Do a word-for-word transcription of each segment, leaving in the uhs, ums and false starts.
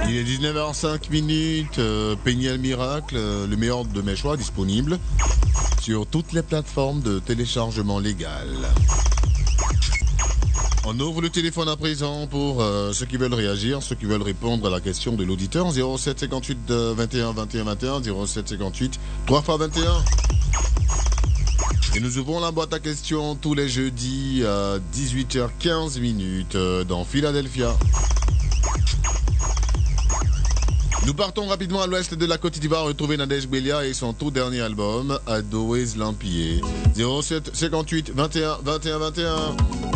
Il est dix-neuf heures cinq minutes, euh, Peignel Miracle, euh, le meilleur de mes choix disponible sur toutes les plateformes de téléchargement légal. On ouvre le téléphone à présent pour euh, ceux qui veulent réagir, ceux qui veulent répondre à la question de l'auditeur. zéro sept cinquante-huit vingt et un vingt et un vingt et un, zéro sept cinquante-huit trois fois vingt et un. Et nous ouvrons la boîte à questions tous les jeudis à dix-huit heures quinze minutes euh, dans Philadelphia. Nous partons rapidement à l'ouest de la Côte d'Ivoire retrouver Nadège Bélia et son tout dernier album, Adoes Lampier. zéro sept cinquante-huit vingt et un vingt et un vingt et un.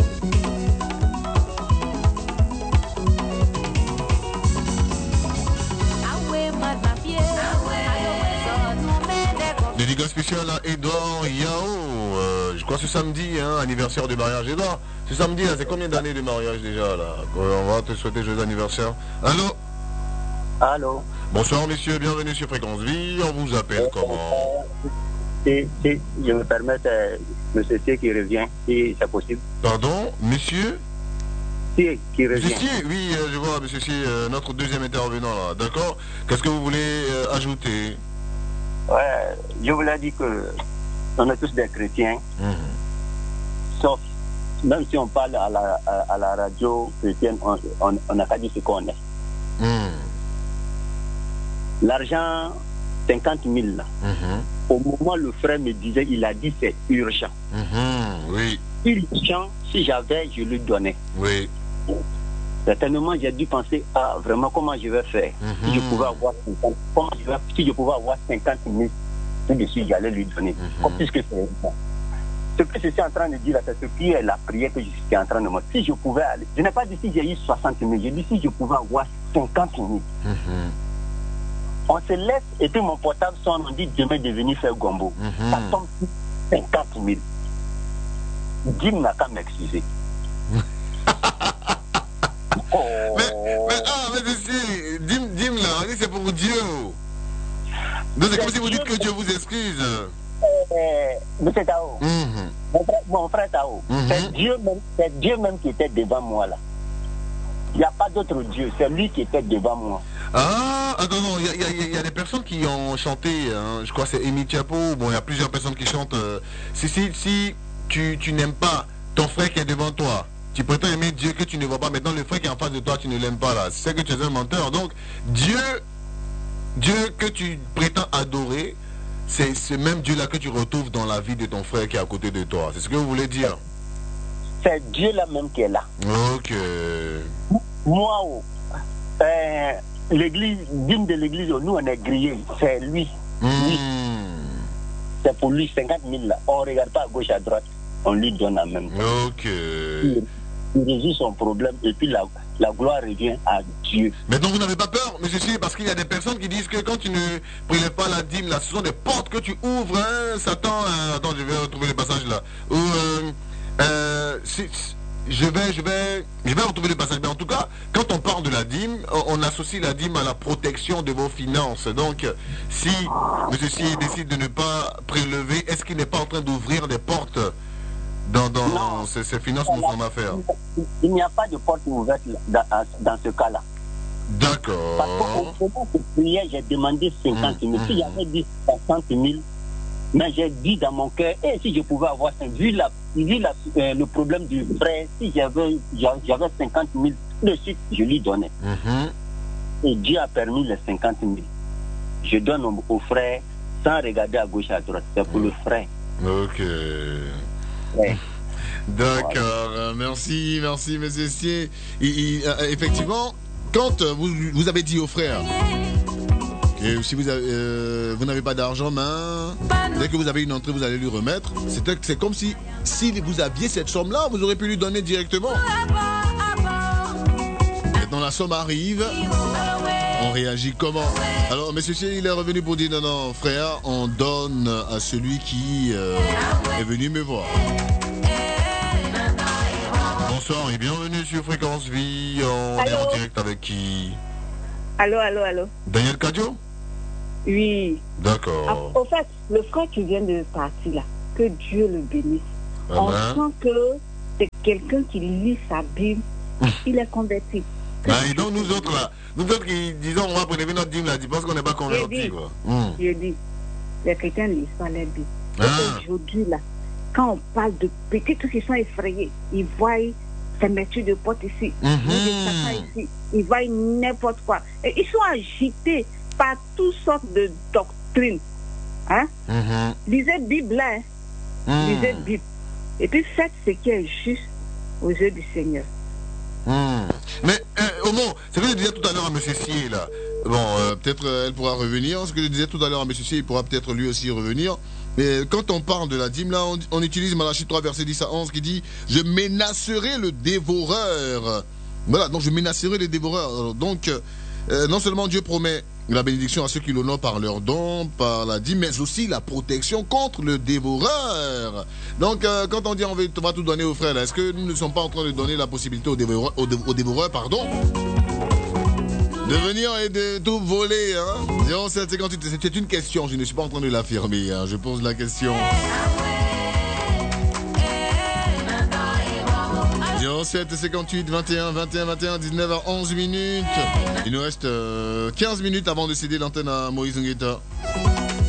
Dédicace spéciale à Edouard Yao. Euh, je crois ce samedi, hein, anniversaire du mariage. Edouard, ce samedi, là, c'est combien d'années de mariage déjà là? On va te souhaiter joyeux anniversaire. Allô? Allô? Bonsoir messieurs, bienvenue sur Fréquence Vie. On vous appelle euh, comment? Si, si, je me permets, euh, monsieur C qui revient, si c'est possible. Pardon, monsieur? C qui revient. Monsieur C, oui, euh, je vois, monsieur C, euh, notre deuxième intervenant là, d'accord? Qu'est-ce que vous voulez euh, ajouter? Ouais, je vous l'ai dit que on est tous des chrétiens, mmh. Sauf, même si on parle à la, à, à la radio chrétienne, on n'a qu'à dire ce qu'on est. Mmh. L'argent, cinquante mille, là, mmh. Au moment où le frère me disait, il a dit c'est urgent. Mmh, oui. Urgent, si j'avais, je lui donnais. Oui. Certainement, j'ai dû penser à vraiment comment je vais faire. Mm-hmm. Si je pouvais avoir cinquante, comment je vais, si je pouvais avoir cinquante mille, tout de suite, j'allais lui donner. Mm-hmm. Comme puisque c'est bon. Ce que je suis en train de dire, c'est ce qui est la prière que je suis en train de me dire. Si je pouvais aller, je n'ai pas dit si j'ai eu soixante mille, j'ai dit si je pouvais avoir cinquante mille. Mm-hmm. On se laisse, et puis mon portable sonne, on dit demain de venir faire gombo. Mm-hmm. Ça tombe sur cinquante mille. Dim n'a qu'à m'excuser. Oh. Mais, mais, ah, mais c'est, dim, dim là, c'est pour Dieu. Donc c'est comme si vous dites que Dieu vous excuse. Euh, Monsieur Tao, mm-hmm. mon frère, mon frère Tao, mm-hmm. c'est, Dieu même, c'est Dieu même qui était devant moi là. Il n'y a pas d'autre Dieu, c'est lui qui était devant moi. Ah, attends, non, il y, y, y a des personnes qui ont chanté, hein, je crois que c'est Amy Chapo, bon, il y a plusieurs personnes qui chantent. Euh, si si, si tu, tu n'aimes pas ton frère qui est devant toi, tu prétends aimer Dieu que tu ne vois pas. Maintenant, le frère qui est en face de toi, tu ne l'aimes pas là. C'est que tu es un menteur. Donc, Dieu, Dieu que tu prétends adorer, c'est ce même Dieu-là que tu retrouves dans la vie de ton frère qui est à côté de toi. C'est ce que vous voulez dire? C'est Dieu-là même qui est là. Ok. Moi, oh, euh, l'église, digne de l'église, nous on est grillés. C'est lui. Mmh. lui. C'est pour lui, cinquante mille là. On ne regarde pas à gauche, à droite. On lui donne en même temps. Ok. Il, il résout son problème et puis la, la gloire revient à Dieu. Mais donc vous n'avez pas peur, monsieur Cyril, parce qu'il y a des personnes qui disent que quand tu ne prélèves pas la dîme, là, ce sont des portes que tu ouvres, hein, Satan. Hein, attends, je vais retrouver le passage là. Où, euh, euh, si, je vais, je vais, je vais retrouver le passage. Mais en tout cas, quand on parle de la dîme, on associe la dîme à la protection de vos finances. Donc, si monsieur Cyril décide de ne pas prélever, est-ce qu'il n'est pas en train d'ouvrir des portes dans, dans ces, ces finances pour son affaire? Il n'y a pas de porte ouverte dans, dans ce cas-là. D'accord. Parce qu'au moment de prier, j'ai demandé cinquante mille. Mmh, si j'avais dit soixante mille, mais j'ai dit dans mon cœur, et si je pouvais avoir, vu, la, vu la, euh, le problème du frère, si j'avais, j'avais cinquante mille, de suite, je lui donnais. Mmh. Et Dieu a permis les cinquante mille. Je donne au, au frère sans regarder à gauche à droite. C'est pour mmh. le frère. Ok. Ouais. D'accord, voilà. Merci, merci, monsieur Sier. Euh, effectivement, quand euh, vous, vous avez dit au frère que si vous avez, euh, vous n'avez pas d'argent main, dès que vous avez une entrée, vous allez lui remettre, c'est, c'est comme si, si vous aviez cette somme-là, vous auriez pu lui donner directement. Maintenant, la somme arrive, on réagit comment? Alors, monsieur Sier, il est revenu pour dire non, non, frère, on donne à celui qui euh, est venu me voir. Bonsoir et bienvenue sur Fréquence Vie. On allô? Est en direct avec qui? Allô, allô, allô. Daniel Kadio? Oui. D'accord. Au fait, le frère qui vient de partir là, que Dieu le bénisse. Ah ben. On sent que c'est quelqu'un qui lit sa Bible. Il est converti. Ah, et donc nous autres là, nous autres qui disons on va prélever notre dîme là, tu penses qu'on n'est pas convertis quoi. Hum. Je dis, les chrétiens lisent pas les Bibles. Ah. Aujourd'hui là, quand on parle de petits trucs qui sont effrayés, ils voient fermeture de porte ici, Mhm. de Satan ici, ils voient n'importe quoi. Et ils sont agités par toutes sortes de doctrines. Hein? Mhm. Lisez Bible là, hein? Hum. Lisez Bible. Et puis faites ce qui est juste aux yeux du Seigneur. Hum. Mais euh, au moins, c'est ce que je disais tout à l'heure à M. Sier là. Bon, euh, peut-être euh, elle pourra revenir. Ce que je disais tout à l'heure à M. Sier, il pourra peut-être lui aussi revenir. Mais quand on parle de la dîme, là, on, on utilise Malachie trois, verset dix à onze, qui dit « Je menacerai le dévoreur ». Voilà, donc je menacerai le dévoreur. Alors, donc, euh, non seulement Dieu promet la bénédiction à ceux qui l'honorent par leurs dons, par la dîme, mais aussi la protection contre le dévoreur. Donc, euh, quand on dit on va, on va tout donner aux frères, là, est-ce que nous ne sommes pas en train de donner la possibilité aux dévoreurs, aux, dé- aux dévoreurs, pardon, de venir et de tout voler, hein? zéro sept cinquante-huit, c'est une question, je ne suis pas en train de l'affirmer, hein, je pose la question. zéro sept cinquante-huit, vingt et un, vingt et un, vingt et un, dix-neuf à onze minutes. Il nous reste euh, quinze minutes avant de céder l'antenne à Moïse Ngueta.